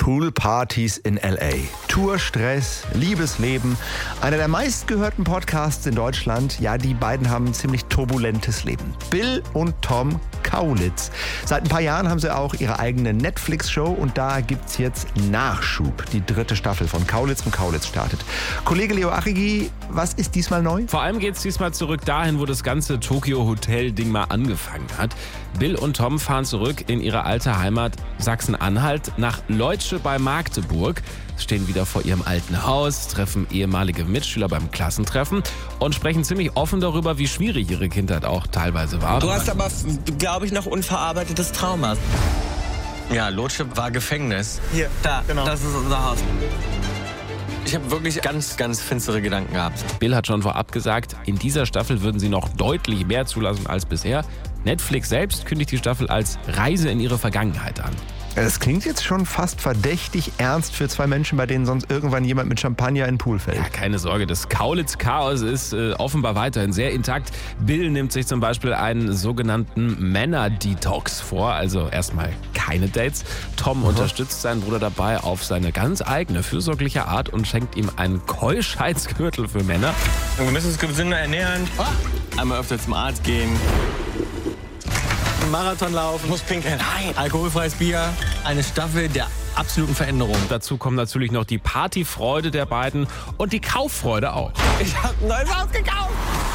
Poolpartys in L.A. Tourstress, Liebesleben. Einer der meistgehörten Podcasts in Deutschland. Ja, die beiden haben ein ziemlich turbulentes Leben. Bill und Tom Kaulitz. Seit ein paar Jahren haben sie auch ihre eigene Netflix-Show und da gibt's jetzt Nachschub. Die 3. Staffel von Kaulitz und Kaulitz startet. Kollege Leo Arrighi, was ist diesmal neu? Vor allem geht's diesmal zurück dahin, wo das ganze Tokyo-Hotel-Ding mal angefangen hat. Bill und Tom fahren zurück in ihre alte Heimat Sachsen-Anhalt nach Leutsche bei Magdeburg. Stehen wieder vor ihrem alten Haus, treffen ehemalige Mitschüler beim Klassentreffen und sprechen ziemlich offen darüber, wie schwierig ihre Kindheit auch teilweise war. Du hast aber, glaube ich, noch unverarbeitetes Trauma. Ja, Leutsche war Gefängnis. Hier, Da, genau. Das ist unser Haus. Ich habe wirklich ganz finstere Gedanken gehabt. Bill hat schon vorab gesagt, in dieser Staffel würden sie noch deutlich mehr zulassen als bisher. Netflix selbst kündigt die Staffel als Reise in ihre Vergangenheit an. Das klingt jetzt schon fast verdächtig ernst für zwei Menschen, bei denen sonst irgendwann jemand mit Champagner in den Pool fällt. Ja, keine Sorge, das Kaulitz-Chaos ist offenbar weiterhin sehr intakt. Bill nimmt sich zum Beispiel einen sogenannten Männer-Detox vor, also erstmal keine Dates. Tom unterstützt seinen Bruder dabei auf seine ganz eigene fürsorgliche Art und schenkt ihm einen Keuschheitsgürtel für Männer. Wir müssen uns gesünder ernähren. Einmal öfter zum Arzt gehen. Marathon laufen. Muss pinkeln. Nein. Alkoholfreies Bier. Eine Staffel der absoluten Veränderung. Dazu kommt natürlich noch die Partyfreude der beiden und die Kauffreude auch. Ich habe ein neues Haus gekauft.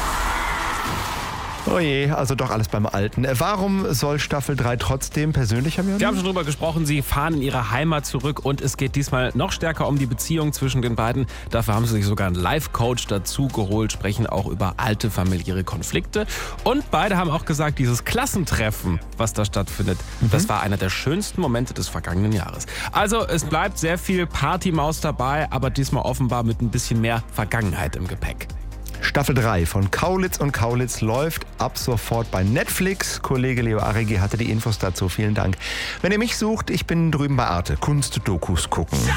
Oh je, also doch alles beim Alten. Warum soll Staffel 3 trotzdem persönlicher werden? Wir haben schon drüber gesprochen, sie fahren in ihre Heimat zurück und es geht diesmal noch stärker um die Beziehung zwischen den beiden. Dafür haben sie sich sogar einen Life-Coach dazu geholt, sprechen auch über alte familiäre Konflikte. Und beide haben auch gesagt, dieses Klassentreffen, was da stattfindet, das war einer der schönsten Momente des vergangenen Jahres. Also es bleibt sehr viel Partymaus dabei, aber diesmal offenbar mit ein bisschen mehr Vergangenheit im Gepäck. Staffel 3 von Kaulitz und Kaulitz läuft ab sofort bei Netflix. Kollege Leo Arrighi hatte die Infos dazu. Vielen Dank. Wenn ihr mich sucht, ich bin drüben bei Arte. Kunst-Dokus gucken.